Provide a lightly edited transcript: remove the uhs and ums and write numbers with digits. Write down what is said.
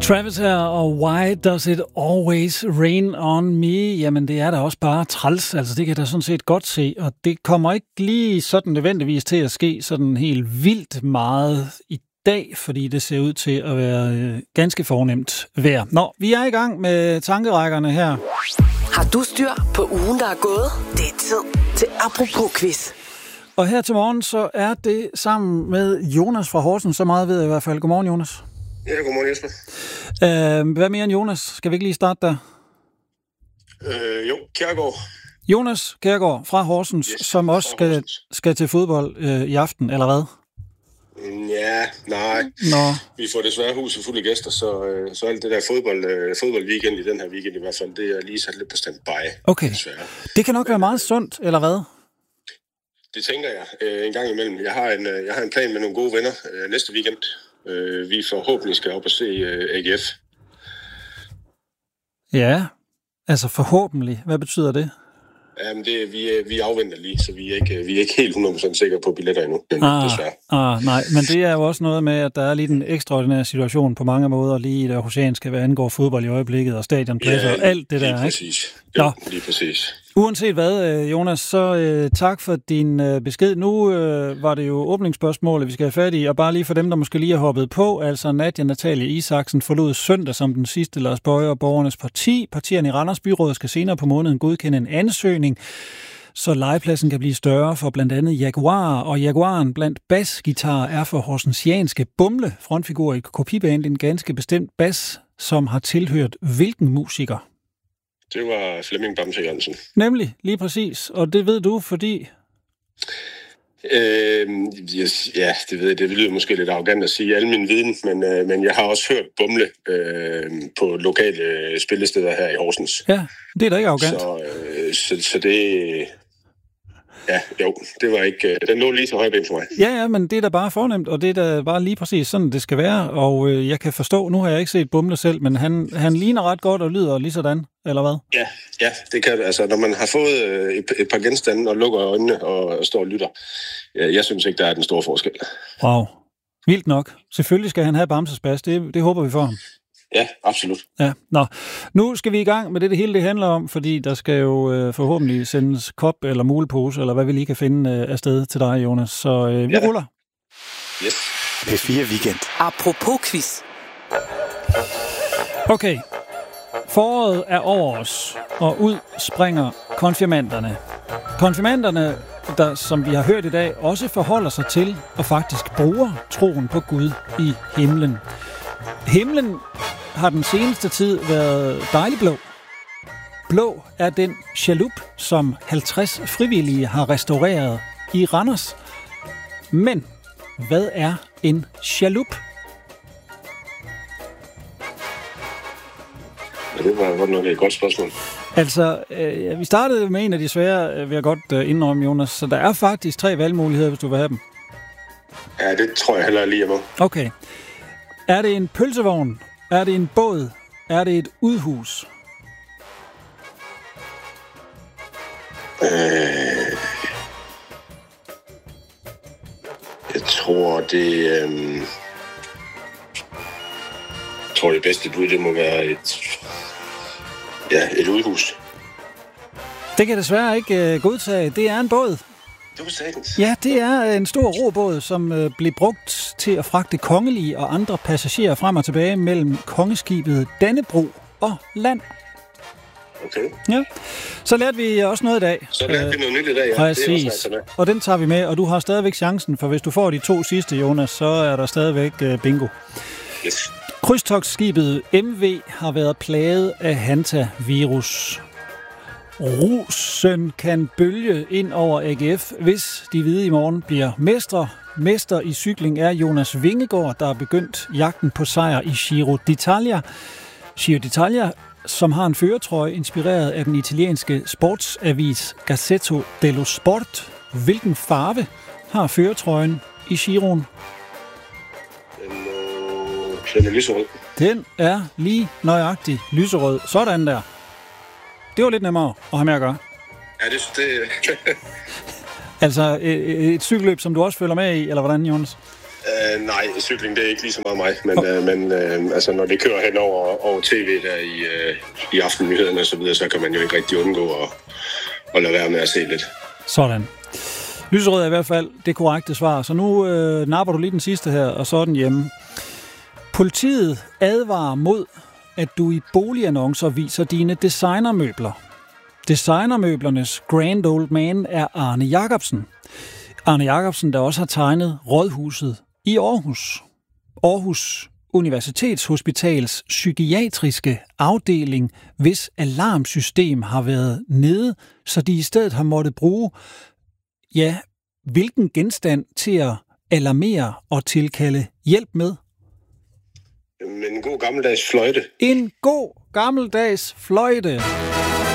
Travis her, og Why Does It Always Rain On Me? Jamen, det er da også bare træls. Altså, det kan jeg da sådan set godt se. Og det kommer ikke lige sådan nødvendigvis til at ske sådan helt vildt meget i dag, fordi det ser ud til at være ganske fornemt vejr. Nå, vi er i gang med tankerækkerne her. Har du styr på ugen, der er gået? Det er tid til Apropos-quiz. Og her til morgen, så er det sammen med Jonas fra Horsens. Så meget ved jeg i hvert fald. Godmorgen, Jonas. Ja, godmorgen Jesper. Hvad mere end Jonas? Skal vi ikke lige starte der? Jo, Kjærgaard. Jonas Kjærgaard fra Horsens, yes, som også skal til fodbold i aften, eller hvad? Ja, nej. Nå. Vi får desværre huset fulde gæster, så alt det der fodboldweekend i den her weekend i hvert fald, det er lige sat lidt på standby. Okay. Desværre. Det kan nok være meget sundt, eller hvad? Det tænker jeg en gang imellem. Jeg har en plan med nogle gode venner næste weekend. Vi forhåbentlig skal op og se AGF. Ja, altså forhåbentlig. Hvad betyder det? Jamen, vi afventer lige, så vi er ikke helt 100% sikre på billetter endnu. Desværre. Nej, men det er jo også noget med, at der er lige den ekstraordinære situation på mange måder, lige i det aarhusianske, hvad angår fodbold i øjeblikket, og stadionpladser og alt det der, ikke? Præcis. Jo, lige præcis. Uanset hvad, Jonas, så tak for din besked. Nu var det jo åbningsspørgsmålet, vi skal have fat i, og bare lige for dem, der måske lige har hoppet på, altså Nadia Natalie Isaksen forlod søndag som den sidste Lars Boje og Borgernes Parti. Partierne i Randers Byråd skal senere på måneden godkende en ansøgning, så legepladsen kan blive større for blandt andet Jaguar, og Jaguaren blandt basgitarer er for horsensianske Bumle, frontfigur i kopiband, en ganske bestemt bas, som har tilhørt hvilken musiker? Det var Flemming Bamse Jørgensen. Nemlig, lige præcis. Og det ved du, fordi... Ja, det ved jeg. Det lyder måske lidt arrogant at sige al min viden, men jeg har også hørt Bumle på lokale spillesteder her i Horsens. Ja, det er da ikke arrogant. Så det... Ja, jo, det var ikke... Den lå lige så højt for mig. Ja, men det er da bare fornemt, og det er da bare lige præcis sådan, det skal være. Og jeg kan forstå, nu har jeg ikke set Bumle selv, men han ligner ret godt og lyder lige sådan, eller hvad? Ja, det kan altså, når man har fået et par genstande og lukker øjnene og står og lytter. Jeg synes ikke, der er den store forskel. Wow, vildt nok. Selvfølgelig skal han have Bamses bas, det håber vi for ham. Ja, absolut. Ja, nå. Nu skal vi i gang med det hele det handler om, fordi der skal jo forhåbentlig sendes kop eller mulepose, eller hvad vi lige kan finde afsted til dig, Jonas. Så vi ruller. Yes. P4 Weekend. Apropos quiz. Okay. Foråret er over os, og ud springer konfirmanderne. Konfirmanderne, der, som vi har hørt i dag, også forholder sig til og faktisk bruger troen på Gud i himlen. Himlen har den seneste tid været dejlig blå. Blå er den chalup, som 50 frivillige har restaureret i Randers. Men hvad er en chalup? Ja, det var godt nok et godt spørgsmål. Altså, vi startede med en af de svære, vil jeg godt indrømme, Jonas. Så der er faktisk 3 valgmuligheder, hvis du vil have dem. Ja, det tror jeg heller lige, jeg må. Okay. Er det en pølsevogn? Er det en båd? Er det et udhus? Jeg tror, det bedste bud, det må være et udhus. Det kan desværre ikke godtage. Det er en båd. Ja, det er en stor robåd, som blev brugt til at fragte kongelige og andre passagerer frem og tilbage mellem kongeskibet Dannebro og land. Okay. Ja, så lærte vi også noget i dag. Så lærte vi noget nyt i dag, ja. Præcis. Det er også og den tager vi med, og du har stadigvæk chancen, for hvis du får de 2 sidste, Jonas, så er der stadigvæk bingo. Yes. Krydstogtskibet MV har været plaget af hantavirus. Rusen kan bølge ind over AGF, hvis de hvide i morgen bliver mestre. Mester i cykling er Jonas Vingegaard, der er begyndt jagten på sejr i Giro d'Italia. Giro d'Italia, som har en førertrøje inspireret af den italienske sportsavis Gazzetta dello Sport. Hvilken farve har førertrøjen i Giroen? Den er lyserød. Den er lige nøjagtig lyserød. Sådan der. Det var lidt nemmere at have med at gøre. Ja, det... Altså et cykelløb, som du også følger med i, eller hvordan, Jonas? Nej, cykling det er ikke lige så meget mig, men altså, når det kører hen over tv der i aftennyhederne og så videre, så kan man jo ikke rigtig undgå at lade være med at se lidt. Sådan. Lyserød er i hvert fald det korrekte svar, så nu napper du lige den sidste her, og så er den hjemme. Politiet advarer mod, at du i boligannoncer viser dine designermøbler. Designermøblernes grand old man er Arne Jacobsen. Arne Jacobsen, der også har tegnet Rådhuset i Aarhus. Aarhus Universitetshospitals psykiatriske afdeling, hvis alarmsystem har været nede, så de i stedet har måttet bruge, hvilken genstand til at alarmere og tilkalde hjælp med? Men en god gammeldags fløjte. En god gammeldags fløjte.